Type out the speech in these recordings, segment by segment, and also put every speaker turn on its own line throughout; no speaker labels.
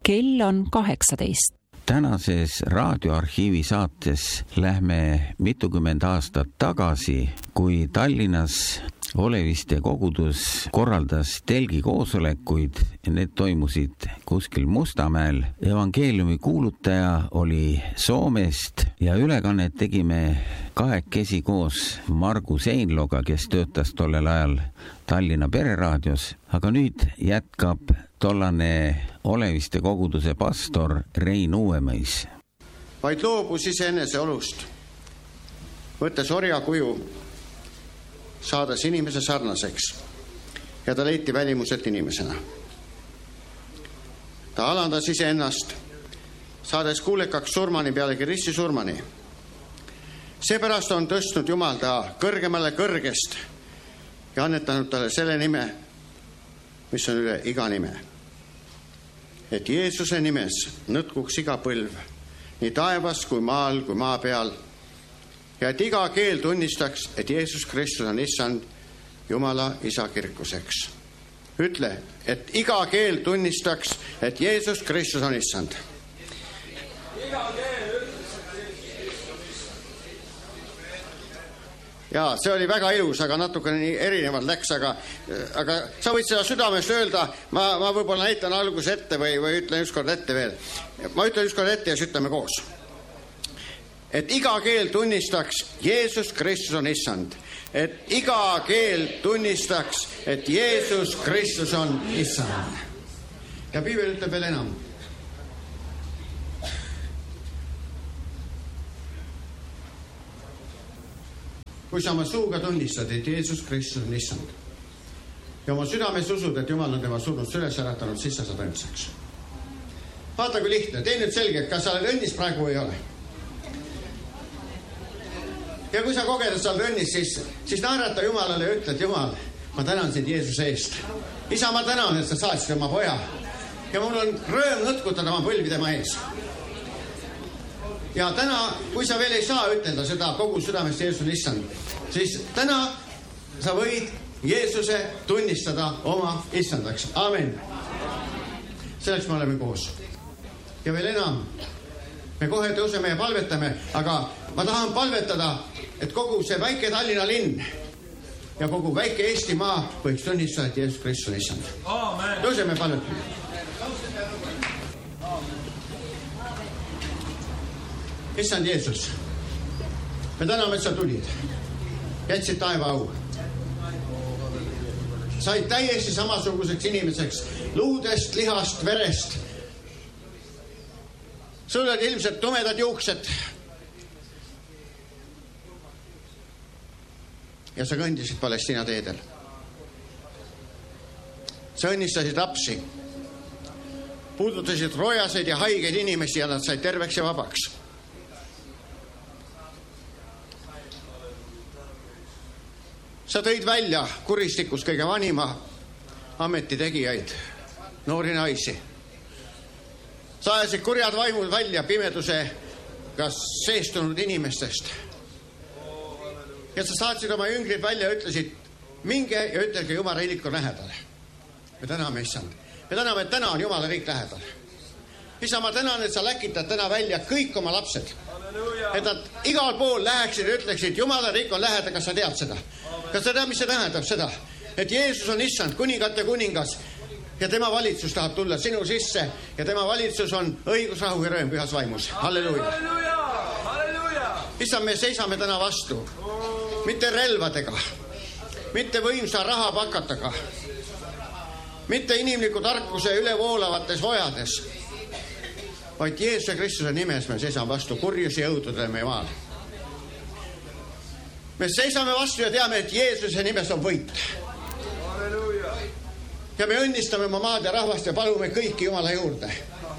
Kell on 18.
Tänases raadioarhiivi saates lähme mitukümmend aastat tagasi, kui Tallinnas Oleviste kogudus korraldas telgikoosolekuid. Need toimusid kuskil Mustamäel. Evangeeliumi kuulutaja oli Soomest ja ülekannet tegime kahekesi koos Margus Einloga, kes töötas tollel ajal Tallinna Pereraadios. Aga nüüd jätkab tollane Oleviste koguduse pastor Rein Uuemõis.
Vaid loobus iseenese olust, võttes orja kuju, saades inimese sarnaseks, ja ta leiti välimuselt inimesena. Ta alandas iseennast, saades kuulekaks surmani, pealegi risti surmani. Seepärast on tõstnud Jumal ta kõrgemale kõrgest ja annetanud talle selle nime, mis on üle iga nime. Et Jeesuse nimes nõtkuks iga põlv, nii taevas kui maal kui maa peal, ja et iga keel tunnistaks, et Jeesus Kristus on issand Jumala isa kirkuseks. Ütle, et iga keel tunnistaks, et Jeesus Kristus on issand. Ja see oli väga ilus, aga natukene nii erinevalt läks, aga sa võid seda südamest öelda, ma võib-olla näitan algus ette või ütlen ükskord ette veel. Ma ütlen ükskord ette ja ütleme koos. Et iga keel tunnistaks, Jeesus Kristus on issand. Et iga keel tunnistaks, et Jeesus Kristus on issand. Ja Piibel ütleb veel enam. Kui sa oma suuga tunnistad, et Jeesus Kristus on issand, ja oma südames usud, et Jumal on tema surnud üles äratanud, siis sa saad õndsaks. Vaata, kui lihtne. Tee nüüd selge, kas sa oled õnnis praegu või ei ole. Ja kui sa koged, et sa oled õnnis, siis naerata Jumalale ja ütle, et Jumal, ma tänan sind Jeesuse eest. Isa, ma tänan, et sa saatsid oma poja. Ja mul on rõõm nõtkutada oma põlvi tema ees. Ja täna, kui sa veel ei saa ütelda seda kogu südamest Jeesus on issand, siis täna sa võid Jeesuse tunnistada oma issandaks. Amen. Selleks me oleme koos. Ja veel enam, me kohe tõuseme ja palvetame, aga ma tahan palvetada, et kogu see väike Tallinna linn ja kogu väike Eestimaa võiks tunnistada, et Jeesus Kristus on issand. Tõuseme palvetame. Issand Jeesus, me täname, et sa tulid. Jätsid taeva au. Said täiesti samasuguseks inimeseks, luudest, lihast, verest. Sul olid ilmselt tumedad juuksed. Ja sa kõndisid Palestiina teedel. Sa õnnistasid lapsi. Puudutasid rojaseid ja haigeid inimesi ja nad said terveks ja vabaks. Sa tõid välja kuristikus kõige vanima ametitegijaid, noori naisi. Sa ajasid kurjad vaimud välja pimedusega seestunud inimestest. Ja sa saatsid oma jüngrid välja ja ütlesid, minge ja ütelge, Jumala riik on lähedal. Me täname, issand. Me täname, et täna on Jumala riik lähedal. Isa, ma tänan, et sa läkitad täna välja kõik oma lapsed. Et nad igal pool läheksid ja ütleksid, Jumala riik on lähedal, kas sa tead seda? Kas sa tead, mis see tähendab seda? Et Jeesus on issand, kuningate kuningas ja tema valitsus tahab tulla sinu sisse ja tema valitsus on õigus, rahu ja rõõm pühas vaimus. Halleluuja! Issand, me seisame täna vastu. Mitte relvadega, mitte võimsa raha pakataga, mitte inimliku tarkuse ülevoolavates vojades, vaid Jeesuse Kristuse nimes me seisame vastu kurjus ja õududele meie maal. Me seisame vastu ja teame, et Jeesuse nimes on võit. Ja me õnnistame oma maad ja rahvast ja palume kõiki Jumala juurde.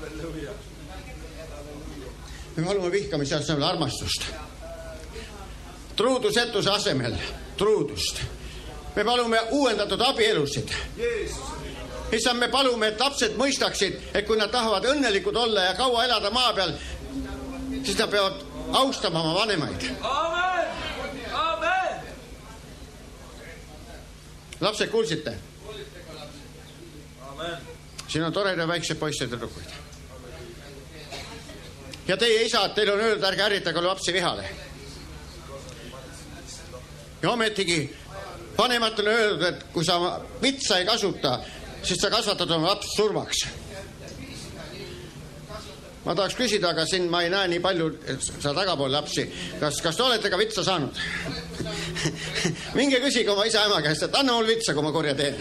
Me palume vihkamise asemel armastust. Truudusetuse asemel truudust. Me palume uuendatud abielusid. Issand, me palume, et lapsed mõistaksid, et kui nad tahavad õnnelikud olla ja kaua elada maa peal, siis nad peavad austama oma vanemaid. Amen! Lapsed, kuulsite? Siin on toredaid väikseid poisse ja tüdrukuid. Ja teie isad, teil on öeldud, ärge ärritage lapsi vihale. Ja ometigi vanematele öeldud, et kui sa vitsa ei kasuta, siis sa kasvatad oma laps surmaks. Ma tahaks küsida, aga siin ma ei näe nii palju sa tagapool lapsi. Kas te olete ka vitsa saanud? Minge küsige oma isa ema käest, et anna mul vitsa, kui ma korja teen.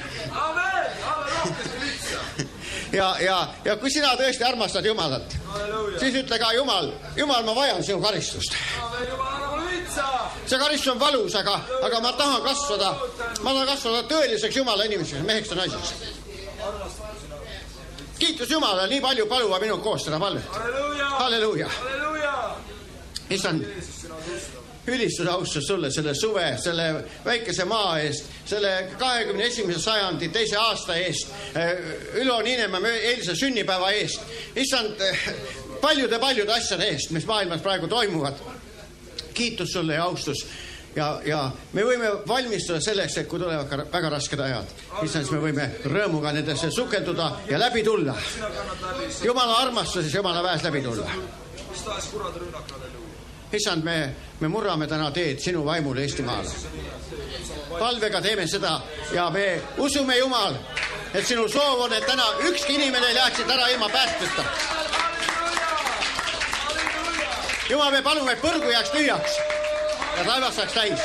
Ja kui sina tõesti armastad Jumalat, siis ütle ka Jumal, ma vajan sinu karistust. See karistus on valus, aga ma tahan kasvada tõeliseks Jumala inimeseks, meheks ja naiseks. Kiitus Jumala, nii palju paluva minu koos seda palvet. Halleluuja. Issand, ülistus austus sulle selle suve, selle väikese maa eest, selle 21. sajandi 2. aasta eest, Ülo Niinemaa eilse sünnipäeva eest. Issand, paljude asjade eest, mis maailmas praegu toimuvad. Kiitus sulle ja austus. Ja me võime valmistuda selleks, et kui tulevad ka väga rasked ajad, siis me võime rõõmuga nendesse sukelduda ja läbi tulla. Jumala armastuses, Jumala väes läbi tulla. Issand, me murrame täna teed sinu vaimule Eestimaale. Palvega teeme seda ja me usume Jumal, et sinu soov on, et täna ükski inimene läheksid ära ilma päästeta. Jumal, me palume, et põrgu jääks tühjaks ja taevas saaks täis.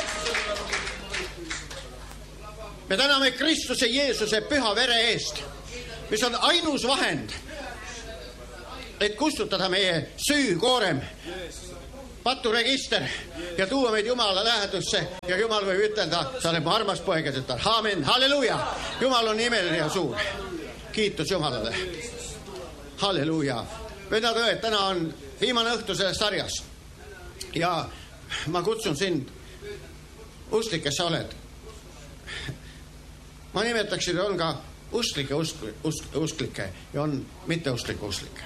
Me täname Kristuse Jeesuse püha vere eest, mis on ainus vahend, et kustutada meie süü-koorem, paturegister ja tuua meid Jumala lähedusse ja Jumal võib ütelda, sa oled mu armas poeg ja tütar. Aamen, halleluuja. Jumal on imeline ja suur. Kiitus Jumalale. Halleluuja. Vennad õed, täna on viimane õhtu selles sarjas ja ma kutsun sind, usklik, kes sa oled. Ma nimetaksin, on ka usklikke ja on mitteusklike usklikke.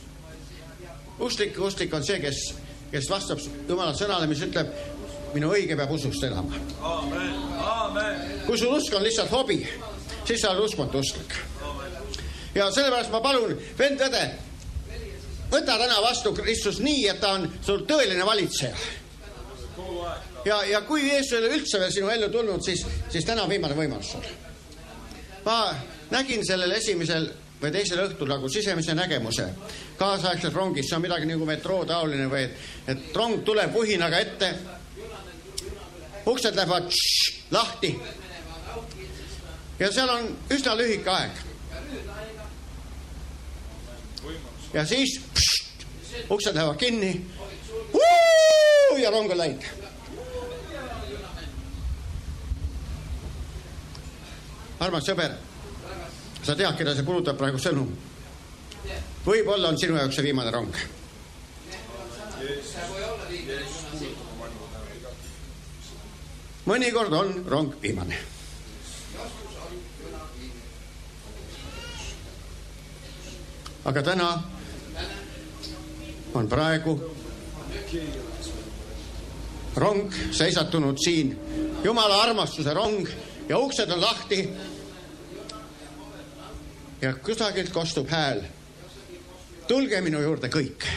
Usklik on see, kes vastab Jumala sõnale, mis ütleb, minu õige peab usust elama. Kui sul usk on lihtsalt hobi, siis sa oled uskmatu usklik. Ja sellepärast ma palun, vend õde, võta täna vastu Kristus nii, et ta on sul tõeline valitseja. Ja kui Jeesus ei ole üldse veel sinu ellu tulnud, siis täna on viimane võimalus sul. Ma nägin sellel esimesel või teisel õhtul nagu sisemise nägemuse kaasaegselt rongis, see on midagi nagu metroo taoline või et rong tuleb vuhinaga ette, uksed lähevad lahti ja seal on üsna lühike aeg ja siis uksed lähevad kinni ja rong on läinud. Armas sõber, sa tead, keda see kulutab praegu sõnum. Võib-olla on sinu jaoks see viimane rong. Mõnikord on rong viimane. Aga täna on praegu rong seisatunud siin, Jumala armastuse rong ja uksed on lahti ja kusagilt kostub hääl. Tulge minu juurde kõik.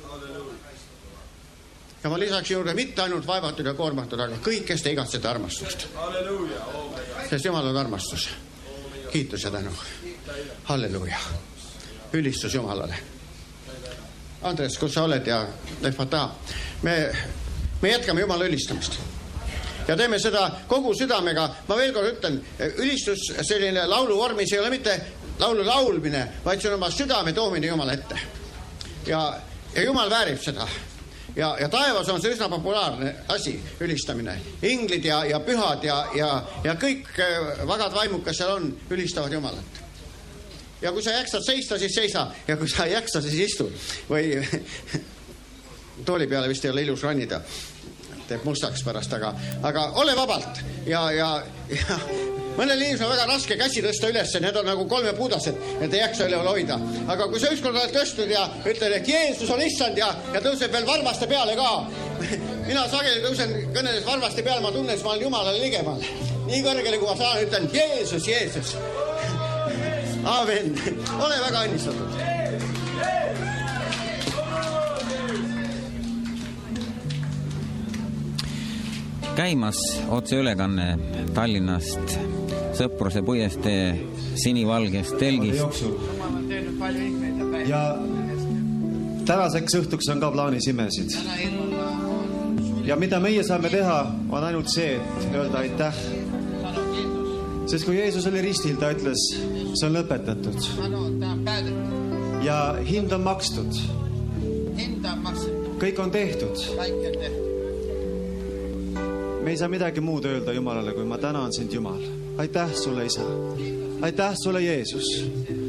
Ja ma lisaks juurde mitte ainult vaevatud ja koormatud, aga kõik, kes te igatsete armastust. Sest Jumal on armastus. Kiitus ja tänu. Halleluuja. Ülistus Jumalale. Andres, kus sa oled ja Lefata? Me jätkame Jumala ülistamist. Ja teeme seda kogu südamega. Ma veel kord ütlen, ülistus selline laulu vormis ei ole mitte laulu laulmine, vaid see on oma südame toomine Jumala ette. Ja Jumal väärib seda. Ja taevas on see üsna populaarne asi, ülistamine. Inglid ja pühad ja kõik vagad vaimukas seal on, ülistavad Jumalat. Ja kui sa jaksad seista, siis seisa. Ja kui sa ei jaksa, siis istu. Või tooli peale vist ei ole ilus rannida. Teeb mustaks pärast, aga ole vabalt. Ja mõnel inimesel on väga raske käsi tõsta üles, need on nagu kolmepuudased, et ei jaksa üleval hoida. Aga kui sa ükskord oled tõstnud ja ütled, et Jeesus on issand ja tõuseb veel varvaste peale ka. Mina sageli tõusen kõneles varvaste peale, ma tunnen, et ma olen Jumalale ligemal. Nii kõrgele, kui ma saan, ütlen Jeesus, Jeesus. Aamen. Ole väga õnnistatud.
käimas otseülekanne Tallinnast Sõpruse puiestee sinivalgest telgist.
Ja tänaseks õhtuks on ka plaanis imesid. Ja mida meie saame teha, on ainult see, et öelda aitäh. Sest kui Jeesus oli ristil, ta ütles, see on lõpetatud. Ja hind on makstud. Kõik on tehtud. Me ei saa midagi muud öelda Jumalale, kui ma tänan sind, Jumal. Aitäh sulle, Isa. Aitäh sulle, Jeesus.